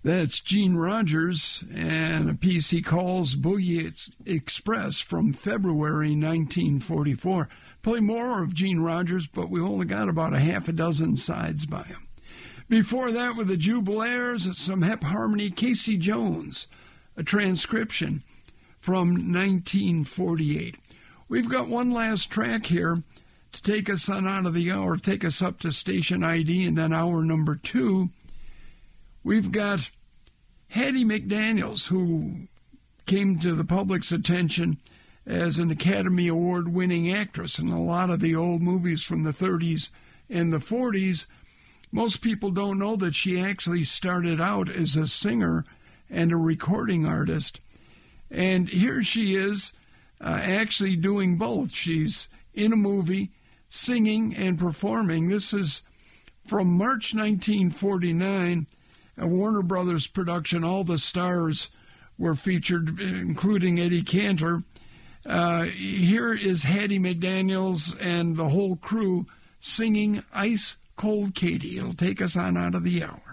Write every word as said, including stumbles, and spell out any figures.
That's Gene Rogers and a piece he calls Boogie Express from February nineteen forty-four. Play more of Gene Rogers, but we only got about a half a dozen sides by him. Before that, with the Jubilaires, some Hep Harmony, Casey Jones, a transcription from nineteen forty-eight. We've got one last track here to take us on out of the hour, take us up to station I D, and then hour number two. We've got Hattie McDaniels, who came to the public's attention as an Academy Award-winning actress in a lot of the old movies from the thirties and the forties. Most people don't know that she actually started out as a singer and a recording artist. And here she is uh, actually doing both. She's in a movie, singing and performing. This is from March nineteen forty-nine, a Warner Brothers production. All the stars were featured, including Eddie Cantor. Uh, here is Hattie McDaniels and the whole crew singing Ice Cold Katie. It'll take us on out of the hour.